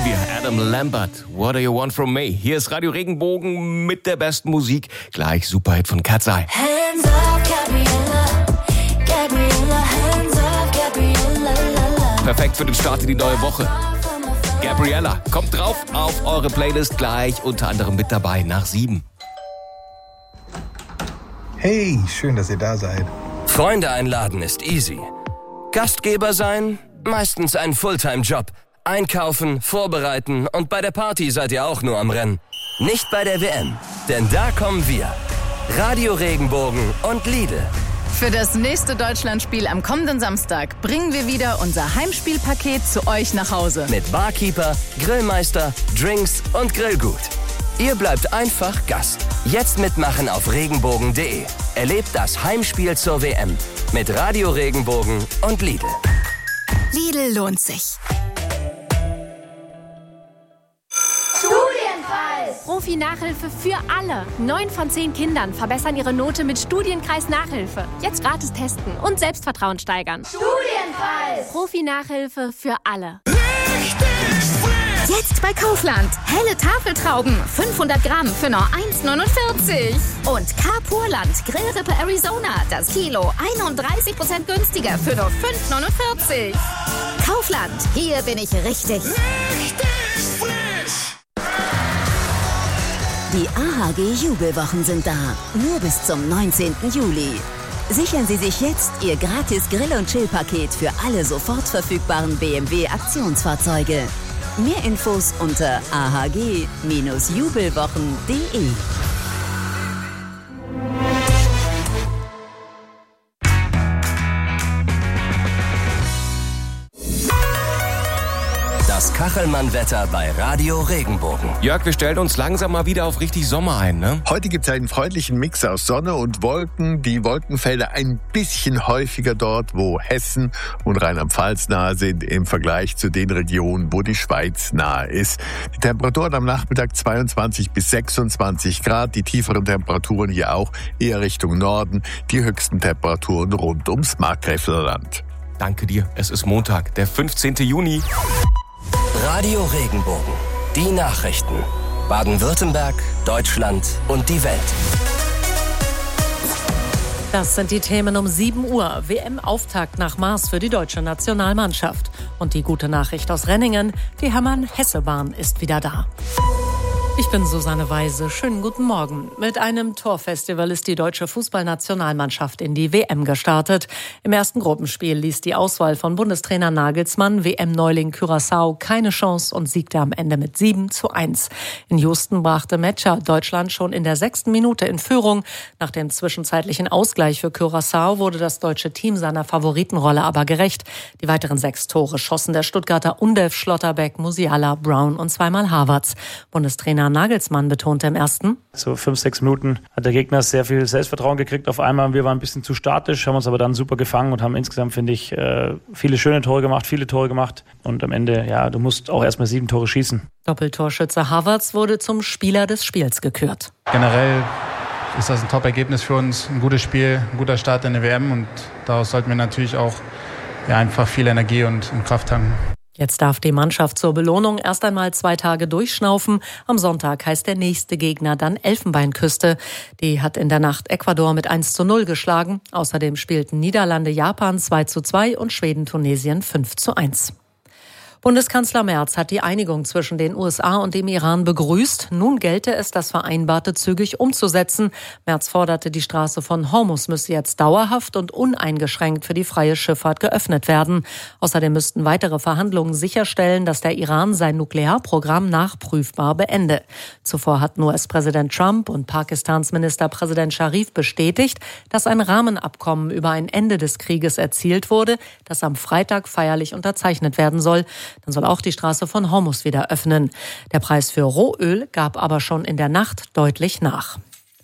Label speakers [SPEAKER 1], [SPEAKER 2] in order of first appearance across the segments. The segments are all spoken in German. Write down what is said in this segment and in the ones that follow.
[SPEAKER 1] wir, Adam Lambert, What Do You Want From Me? Hier ist Radio Regenbogen mit der besten Musik. Gleich Superhit von Cat's Eye.
[SPEAKER 2] Hands up, Gabriella, Gabriella, hands up, Gabriella.
[SPEAKER 1] Perfekt für den Start in die neue Woche. Gabriella, kommt drauf auf eure Playlist, gleich unter anderem mit dabei nach 7.
[SPEAKER 3] Hey, schön, dass ihr da seid.
[SPEAKER 4] Freunde einladen ist easy. Gastgeber sein, meistens ein Fulltime-Job. Einkaufen, vorbereiten und bei der Party seid ihr auch nur am Rennen. Nicht bei der WM, denn da kommen wir. Radio Regenbogen und Lidl.
[SPEAKER 5] Für das nächste Deutschlandspiel am kommenden Samstag bringen wir wieder unser Heimspielpaket zu euch nach Hause.
[SPEAKER 4] Mit Barkeeper, Grillmeister, Drinks und Grillgut. Ihr bleibt einfach Gast. Jetzt mitmachen auf regenbogen.de. Erlebt das Heimspiel zur WM mit Radio Regenbogen und Lidl.
[SPEAKER 5] Lidl lohnt sich.
[SPEAKER 6] Profi-Nachhilfe für alle. 9 von 10 Kindern verbessern ihre Note mit Studienkreis Nachhilfe. Jetzt gratis testen und Selbstvertrauen steigern.
[SPEAKER 2] Studienkreis!
[SPEAKER 6] Profi-Nachhilfe für alle.
[SPEAKER 7] Jetzt bei Kaufland. Helle Tafeltrauben, 500 Gramm für nur 1,49. Und Carpurland Grillrippe Arizona, das Kilo 31% günstiger für nur 5,49. Kaufland, hier bin ich richtig.
[SPEAKER 8] Die AHG-Jubelwochen sind da, nur bis zum 19. Juli. Sichern Sie sich jetzt Ihr gratis Grill- und Chill-Paket für alle sofort verfügbaren BMW-Aktionsfahrzeuge. Mehr Infos unter ahg-jubelwochen.de.
[SPEAKER 4] Das Kachelmann-Wetter bei Radio Regenbogen.
[SPEAKER 1] Jörg, wir stellen uns langsam mal wieder auf richtig Sommer ein, ne?
[SPEAKER 3] Heute gibt es einen freundlichen Mix aus Sonne und Wolken. Die Wolkenfelder ein bisschen häufiger dort, wo Hessen und Rheinland-Pfalz nahe sind, im Vergleich zu den Regionen, wo die Schweiz nahe ist. Die Temperaturen am Nachmittag 22 bis 26 Grad, die tieferen Temperaturen hier auch eher Richtung Norden, die höchsten Temperaturen rund ums Markgräflerland.
[SPEAKER 1] Danke dir, es ist Montag, der 15. Juni.
[SPEAKER 4] Radio Regenbogen. Die Nachrichten. Baden-Württemberg, Deutschland und die Welt.
[SPEAKER 9] Das sind die Themen um 7 Uhr. WM-Auftakt nach Maß für die deutsche Nationalmannschaft. Und die gute Nachricht aus Renningen, die Hermann-Hesse-Bahn ist wieder da. Ich bin Susanne Weise. Schönen guten Morgen. Mit einem Torfestival ist die deutsche Fußballnationalmannschaft in die WM gestartet. Im ersten Gruppenspiel ließ die Auswahl von Bundestrainer Nagelsmann WM-Neuling Curaçao keine Chance und siegte am Ende mit 7:1. In Houston brachte Metscher Deutschland schon in der 6. Minute in Führung. Nach dem zwischenzeitlichen Ausgleich für Curaçao wurde das deutsche Team seiner Favoritenrolle aber gerecht. Die weiteren 6 Tore schossen der Stuttgarter Undelf, Schlotterbeck, Musiala, Brown und zweimal Havertz. Bundestrainer Nagelsmann betonte im ersten:
[SPEAKER 10] So 5-6 Minuten hat der Gegner sehr viel Selbstvertrauen gekriegt auf einmal. Wir waren ein bisschen zu statisch, haben uns aber dann super gefangen und haben insgesamt, finde ich, viele schöne Tore gemacht, viele Tore gemacht. Und am Ende, ja, du musst auch erstmal 7 Tore schießen.
[SPEAKER 9] Doppeltorschütze Havertz wurde zum Spieler des Spiels gekürt.
[SPEAKER 11] Generell ist das ein Top-Ergebnis für uns, ein gutes Spiel, ein guter Start in der WM und daraus sollten wir natürlich auch einfach viel Energie und Kraft tanken.
[SPEAKER 9] Jetzt darf die Mannschaft zur Belohnung erst einmal 2 Tage durchschnaufen. Am Sonntag heißt der nächste Gegner dann Elfenbeinküste. Die hat in der Nacht Ecuador mit 1:0 geschlagen. Außerdem spielten Niederlande Japan 2:2 und Schweden Tunesien 5:1. Bundeskanzler Merz hat die Einigung zwischen den USA und dem Iran begrüßt. Nun gelte es, das Vereinbarte zügig umzusetzen. Merz forderte, die Straße von Hormuz müsse jetzt dauerhaft und uneingeschränkt für die freie Schifffahrt geöffnet werden. Außerdem müssten weitere Verhandlungen sicherstellen, dass der Iran sein Nuklearprogramm nachprüfbar beende. Zuvor hatten US-Präsident Trump und Pakistans Ministerpräsident Sharif bestätigt, dass ein Rahmenabkommen über ein Ende des Krieges erzielt wurde, das am Freitag feierlich unterzeichnet werden soll. Dann soll auch die Straße von Hormuz wieder öffnen. Der Preis für Rohöl gab aber schon in der Nacht deutlich nach.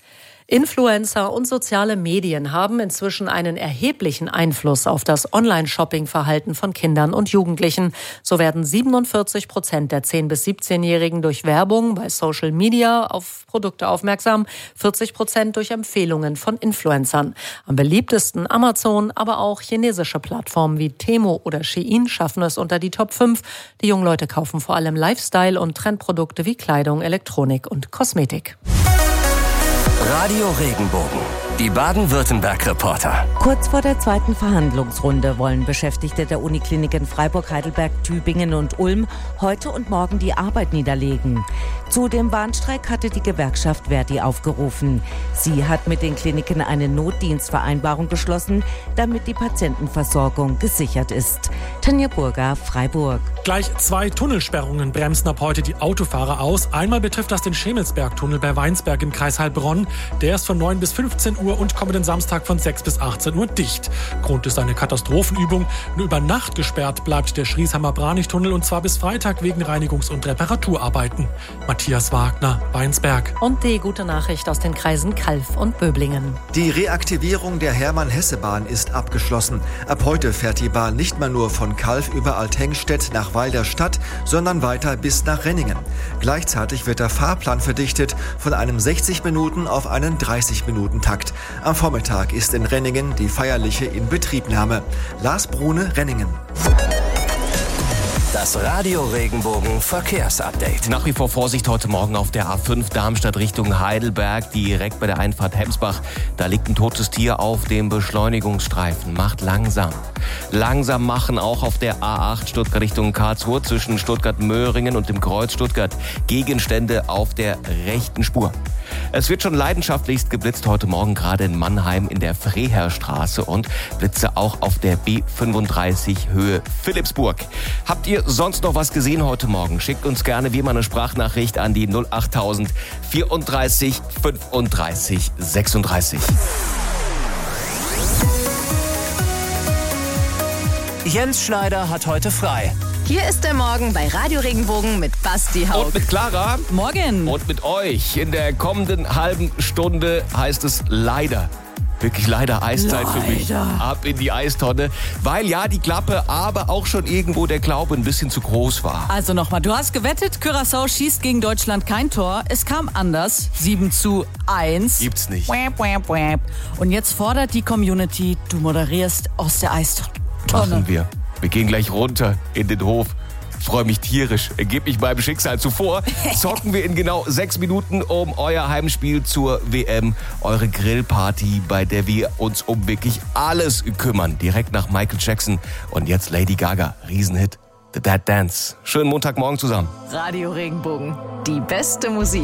[SPEAKER 9] Influencer und soziale Medien haben inzwischen einen erheblichen Einfluss auf das Online-Shopping-Verhalten von Kindern und Jugendlichen. So werden 47% der 10- bis 17-Jährigen durch Werbung bei Social Media auf Produkte aufmerksam, 40% durch Empfehlungen von Influencern. Am beliebtesten Amazon, aber auch chinesische Plattformen wie Temu oder Shein schaffen es unter die Top 5. Die jungen Leute kaufen vor allem Lifestyle- und Trendprodukte wie Kleidung, Elektronik und Kosmetik.
[SPEAKER 4] Radio Regenbogen, die Baden-Württemberg-Reporter.
[SPEAKER 12] Kurz vor der zweiten Verhandlungsrunde wollen Beschäftigte der Unikliniken Freiburg, Heidelberg, Tübingen und Ulm heute und morgen die Arbeit niederlegen. Zu dem Warnstreik hatte die Gewerkschaft Verdi aufgerufen. Sie hat mit den Kliniken eine Notdienstvereinbarung geschlossen, damit die Patientenversorgung gesichert ist. Tanja Burger, Freiburg.
[SPEAKER 13] Gleich 2 Tunnelsperrungen bremsen ab heute die Autofahrer aus. Einmal betrifft das den Schemelsberg-Tunnel bei Weinsberg im Kreis Heilbronn. Der ist von 9 bis 15 Uhr und kommenden Samstag von 6 bis 18 Uhr dicht. Grund ist eine Katastrophenübung. Nur über Nacht gesperrt bleibt der Schriesheimer-Branich-Tunnel und zwar bis Freitag wegen Reinigungs- und Reparaturarbeiten. Matthias Wagner, Weinsberg.
[SPEAKER 9] Und die gute Nachricht aus den Kreisen Calw und Böblingen.
[SPEAKER 14] Die Reaktivierung der Hermann-Hesse-Bahn ist abgeschlossen. Ab heute fährt die Bahn nicht mehr nur von Calw über Althengstedt nach Weil der Stadt, sondern weiter bis nach Renningen. Gleichzeitig wird der Fahrplan verdichtet von einem 60 Minuten auf einen 30-Minuten-Takt. Am Vormittag ist in Renningen die feierliche Inbetriebnahme. Lars Brune, Renningen.
[SPEAKER 4] Das Radio Regenbogen Verkehrsupdate.
[SPEAKER 1] Nach wie vor Vorsicht heute Morgen auf der A5 Darmstadt Richtung Heidelberg, direkt bei der Einfahrt Hemsbach. Da liegt ein totes Tier auf dem Beschleunigungsstreifen. Macht langsam. Langsam machen auch auf der A8 Stuttgart Richtung Karlsruhe zwischen Stuttgart-Möhringen und dem Kreuz Stuttgart. Gegenstände auf der rechten Spur. Es wird schon leidenschaftlichst geblitzt heute Morgen, gerade in Mannheim in der Freherstraße und Blitze auch auf der B35 Höhe Philippsburg. Habt ihr sonst noch was gesehen heute Morgen? Schickt uns gerne wie immer eine Sprachnachricht an die 08000 34 35 36.
[SPEAKER 4] Jens Schneider hat heute frei.
[SPEAKER 5] Hier ist der Morgen bei Radio Regenbogen mit Basti Haug.
[SPEAKER 1] Und mit Clara.
[SPEAKER 5] Morgen.
[SPEAKER 1] Und mit euch. In der kommenden halben Stunde heißt es leider. Wirklich leider Eiszeit für mich. Ab in die Eistonne. Weil ja die Klappe, aber auch schon irgendwo der Glaube ein bisschen zu groß war.
[SPEAKER 15] Also nochmal, du hast gewettet, Curaçao schießt gegen Deutschland kein Tor. Es kam anders. 7:1.
[SPEAKER 1] Gibt's nicht.
[SPEAKER 15] Und jetzt fordert die Community, du moderierst aus der Eistonne.
[SPEAKER 1] Machen wir. Wir gehen gleich runter in den Hof. Freue mich tierisch. Ergebe mich meinem Schicksal zuvor. Zocken wir in genau 6 Minuten um euer Heimspiel zur WM. Eure Grillparty, bei der wir uns um wirklich alles kümmern. Direkt nach Michael Jackson. Und jetzt Lady Gaga. Riesenhit. The Dead Dance. Schönen Montagmorgen zusammen.
[SPEAKER 5] Radio Regenbogen. Die beste Musik.